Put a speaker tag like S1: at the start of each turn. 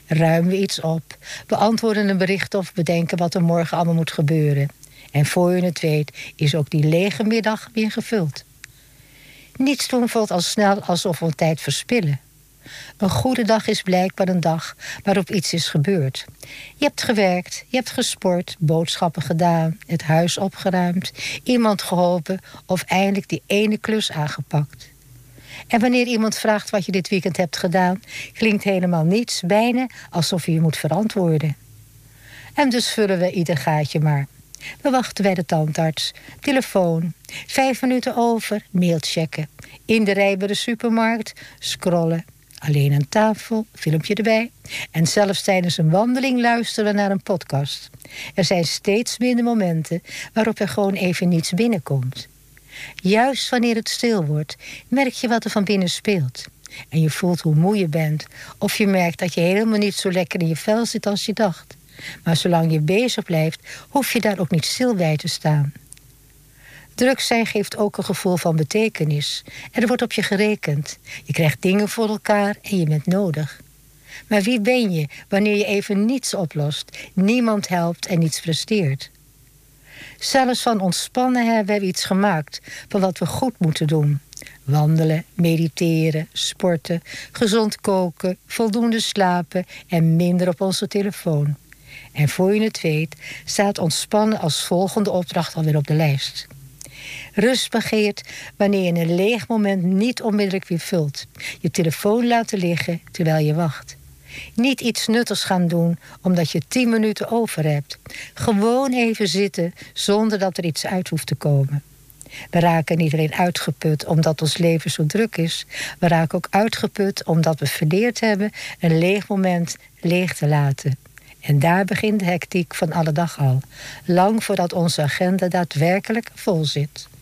S1: Ruimen we iets op, beantwoorden een bericht of bedenken wat er morgen allemaal moet gebeuren. En voor je het weet is ook die lege middag weer gevuld. Niets doen voelt al snel alsof we tijd verspillen. Een goede dag is blijkbaar een dag waarop iets is gebeurd. Je hebt gewerkt, je hebt gesport, boodschappen gedaan, het huis opgeruimd, iemand geholpen of eindelijk die ene klus aangepakt. En wanneer iemand vraagt wat je dit weekend hebt gedaan, klinkt helemaal niets, bijna alsof je je moet verantwoorden. En dus vullen we ieder gaatje maar. We wachten bij de tandarts, telefoon, 5 minuten over, mail checken. In de rij bij de supermarkt, scrollen. Alleen aan tafel, filmpje erbij. En zelfs tijdens een wandeling luisteren we naar een podcast. Er zijn steeds minder momenten waarop er gewoon even niets binnenkomt. Juist wanneer het stil wordt, merk je wat er van binnen speelt. En je voelt hoe moe je bent. Of je merkt dat je helemaal niet zo lekker in je vel zit als je dacht. Maar zolang je bezig blijft, hoef je daar ook niet stil bij te staan. Druk zijn geeft ook een gevoel van betekenis. En er wordt op je gerekend. Je krijgt dingen voor elkaar en je bent nodig. Maar wie ben je wanneer je even niets oplost, niemand helpt en niets presteert? Zelfs van ontspannen hebben we iets gemaakt van wat we goed moeten doen. Wandelen, mediteren, sporten, gezond koken, voldoende slapen en minder op onze telefoon. En voor je het weet, staat ontspannen als volgende opdracht alweer op de lijst. Rust begeert wanneer je een leeg moment niet onmiddellijk weer vult. Je telefoon laten liggen terwijl je wacht. Niet iets nuttigs gaan doen omdat je 10 minuten over hebt. Gewoon even zitten zonder dat er iets uit hoeft te komen. We raken niet alleen uitgeput omdat ons leven zo druk is. We raken ook uitgeput omdat we verleerd hebben een leeg moment leeg te laten. En daar begint de hectiek van alle dag al. Lang voordat onze agenda daadwerkelijk vol zit.